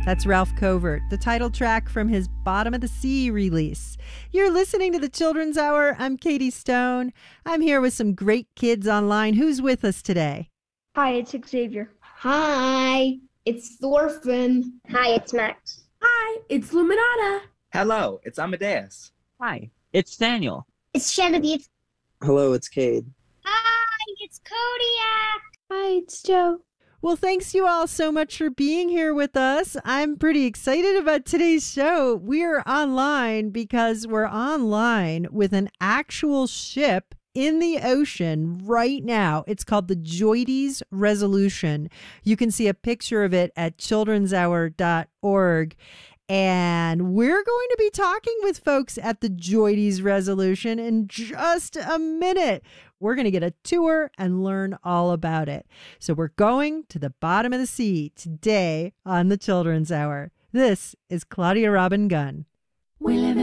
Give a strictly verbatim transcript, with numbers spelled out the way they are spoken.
That's Ralph Covert, the title track from his Bottom of the Sea release. You're listening to the Children's Hour. I'm Katie Stone. I'm here with some great kids online. Who's with us today? Hi, it's Xavier. Hi, it's Thorfinn. Hi, it's Max. Hi, it's Luminata. Hello, it's Amadeus. Hi, it's Daniel. It's Genevieve. Hello, it's Cade. Hi, it's Kodiak. Hi, it's Joe. Well, thanks you all so much for being here with us. I'm pretty excited about today's show. We're online because we're online with an actual ship in the ocean right now. It's called the Joides Resolution. You can see a picture of it at children's hour dot org. And we're going to be talking with folks at the Joides Resolution in just a minute. We're going to get a tour and learn all about it. So we're going to the bottom of the sea today on the Children's Hour. This is Claudia Robin Gunn. We live in